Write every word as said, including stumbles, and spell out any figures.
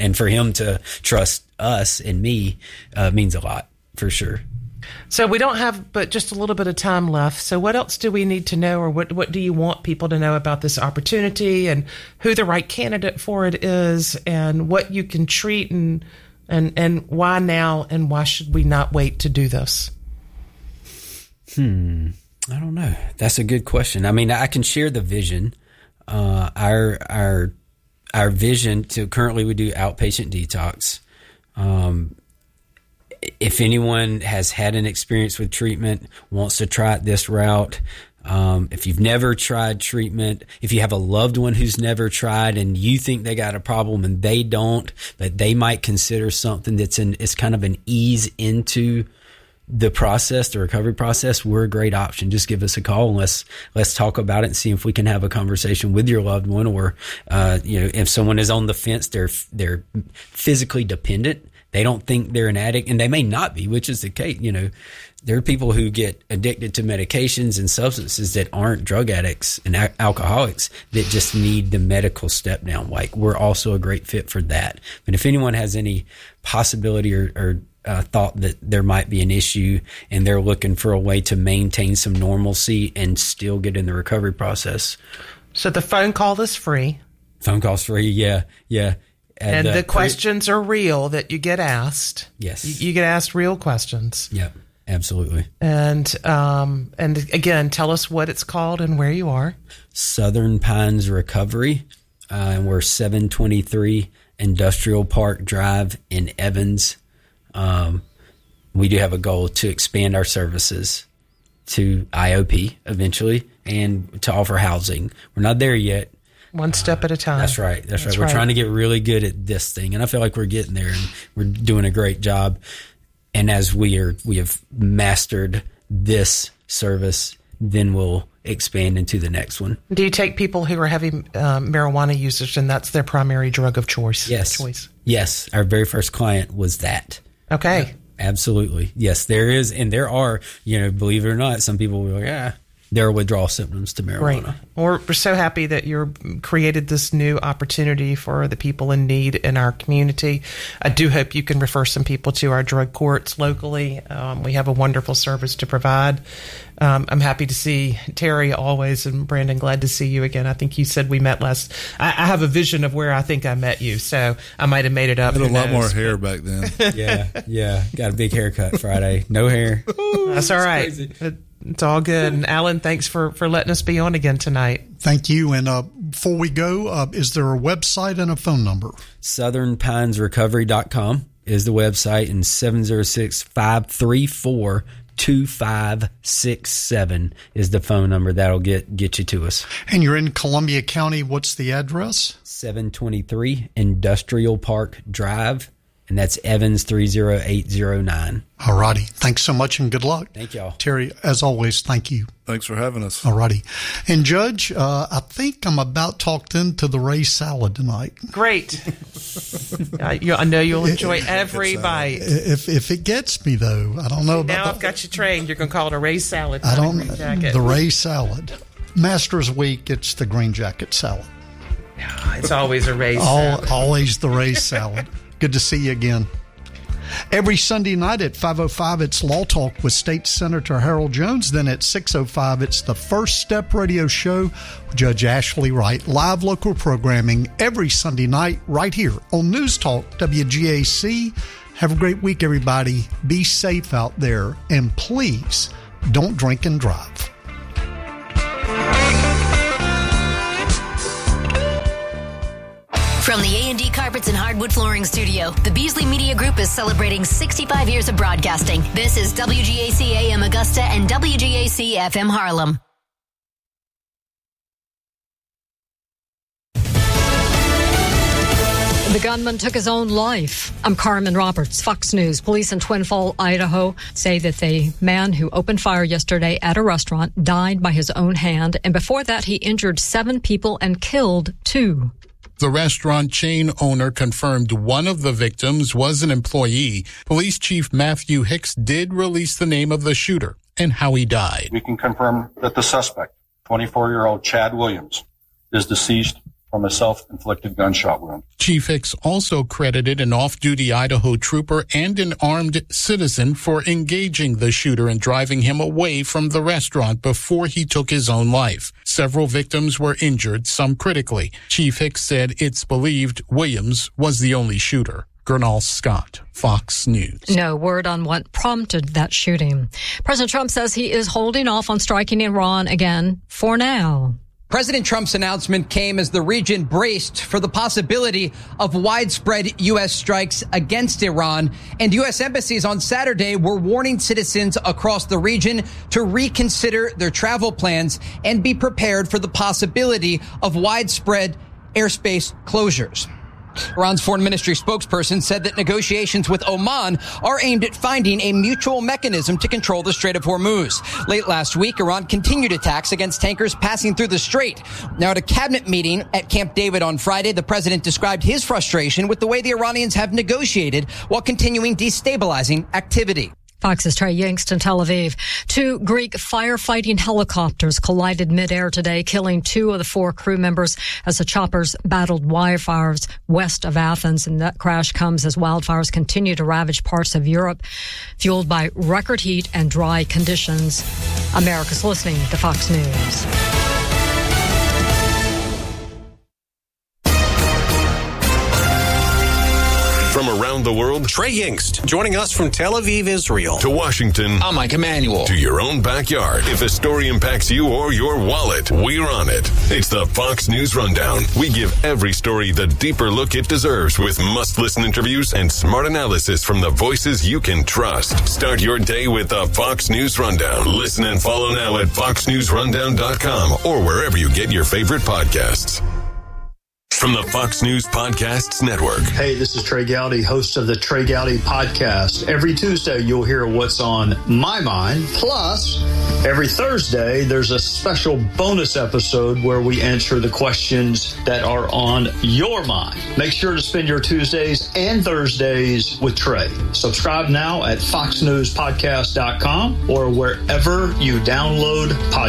And for him to trust us and me uh, means a lot, for sure. So we don't have but just a little bit of time left. So what else do we need to know, or what, what do you want people to know about this opportunity and who the right candidate for it is and what you can treat and and, and why now and why should we not wait to do this? Hmm. I don't know. That's a good question. I mean, I can share the vision. Uh, our our our vision to currently we do outpatient detox. Um, if anyone has had an experience with treatment, wants to try it this route, um, if you've never tried treatment, if you have a loved one who's never tried and you think they got a problem and they don't, but they might consider something that's in, it's kind of an ease into the process, the recovery process, we're a great option. Just give us a call and let's, let's talk about it and see if we can have a conversation with your loved one, or, uh, you know, if someone is on the fence, they're, they're physically dependent. They don't think they're an addict, and they may not be, which is the case. You know, there are people who get addicted to medications and substances that aren't drug addicts and a- alcoholics that just need the medical step down. Like, we're also a great fit for that. But if anyone has any possibility or, or uh, thought that there might be an issue and they're looking for a way to maintain some normalcy and still get in the recovery process. So the phone call is free. Phone call's free. Yeah. Yeah. And, and the uh, questions are real that you get asked. Yes. You, you get asked real questions. Yep. Absolutely. And, um, and again, tell us what it's called and where you are. Southern Pines Recovery. Uh, and we're seven twenty-three Industrial Park Drive in Evans. Um, we do have a goal to expand our services to I O P eventually and to offer housing. We're not there yet. One step at a time. That's right. That's, That's right. We're right. trying to get really good at this thing. And I feel like we're getting there and we're doing a great job. And as we are, we have mastered this service, then we'll expand into the next one. Do you take people who are heavy um, marijuana users and that's their primary drug of choice? Yes. Choice. Yes. Our very first client was that. Okay. Yeah, absolutely. Yes, there is. And there are, you know, believe it or not, some people will be like, ah, there are withdrawal symptoms to marijuana. Right. We're, we're so happy that you've created this new opportunity for the people in need in our community. I do hope you can refer some people to our drug courts locally. Um, we have a wonderful service to provide. Um, I'm happy to see Terry always, and Brandon, glad to see you again. I think you said we met last. I, I have a vision of where I think I met you, so I might have made it up. I had a lot knows, more hair back then. yeah, yeah. Got a big haircut Friday. No hair. That's all right. It, it's all good. And Alan, thanks for, for letting us be on again tonight. Thank you. And uh, before we go, uh, is there a website and a phone number? southern pines recovery dot com is the website, and seven oh six, five three four, two five six seven is the phone number. That'll get, get you to us. And you're in Columbia County. What's the address? seven twenty-three Industrial Park Drive, and that's Evans three oh eight oh nine. All righty. Thanks so much and good luck. Thank y'all. Terry, as always, thank you. Thanks for having us. All righty. And Judge, uh, I think I'm about talked into the Ray salad tonight. Great. I, you, I know you'll enjoy every bite. If if it gets me, though, I don't know about Now the, I've got you trained. You're going to call it a Ray salad. I don't not a green jacket. the Ray salad. Masters Week, it's the green jacket salad. It's always a Ray All, salad. always the Ray salad. Good to see you again. Every Sunday night at five oh five, it's Law Talk with State Senator Harold Jones. Then at six oh five, it's the First Step Radio Show with Judge Ashley Wright. Live local programming every Sunday night right here on News Talk W G A C. Have a great week, everybody. Be safe out there. And please don't drink and drive. From the A and D Carpets and Hardwood Flooring Studio, the Beasley Media Group is celebrating sixty-five years of broadcasting. This is W G A C A M Augusta and W G A C F M Harlem. The gunman took his own life. I'm Carmen Roberts, Fox News. Police in Twin Falls, Idaho say that the man who opened fire yesterday at a restaurant died by his own hand, and before that he injured seven people and killed two. The restaurant chain owner confirmed one of the victims was an employee. Police Chief Matthew Hicks did release the name of the shooter and how he died. We can confirm that the suspect, twenty-four-year-old Chad Williams, is deceased from a self-inflicted gunshot wound. Chief Hicks also credited an off-duty Idaho trooper and an armed citizen for engaging the shooter and driving him away from the restaurant before he took his own life. Several victims were injured, some critically. Chief Hicks said it's believed Williams was the only shooter. Gernal Scott, Fox News. No word on what prompted that shooting. President Trump says he is holding off on striking Iran again for now. President Trump's announcement came as the region braced for the possibility of widespread U S strikes against Iran. And U S embassies on Saturday were warning citizens across the region to reconsider their travel plans and be prepared for the possibility of widespread airspace closures. Iran's foreign ministry spokesperson said that negotiations with Oman are aimed at finding a mutual mechanism to control the Strait of Hormuz. Late last week, Iran continued attacks against tankers passing through the strait. Now, at a cabinet meeting at Camp David on Friday, the president described his frustration with the way the Iranians have negotiated while continuing destabilizing activity. Fox's Trey Yingst in Tel Aviv. Two Greek firefighting helicopters collided midair today, killing two of the four crew members as the choppers battled wildfires west of Athens. And that crash comes as wildfires continue to ravage parts of Europe, fueled by record heat and dry conditions. America's listening to Fox News. From around the world, Trey Yingst, joining us from Tel Aviv, Israel. To Washington, I'm Mike Emanuel. To your own backyard. If a story impacts you or your wallet, we're on it. It's the Fox News Rundown. We give every story the deeper look it deserves with must-listen interviews and smart analysis from the voices you can trust. Start your day with the Fox News Rundown. Listen and follow now at fox news rundown dot com or wherever you get your favorite podcasts. From the Fox News Podcasts Network. Hey, this is Trey Gowdy, host of the Trey Gowdy Podcast. Every Tuesday, you'll hear what's on my mind. Plus, every Thursday, there's a special bonus episode where we answer the questions that are on your mind. Make sure to spend your Tuesdays and Thursdays with Trey. Subscribe now at fox news podcast dot com or wherever you download podcasts.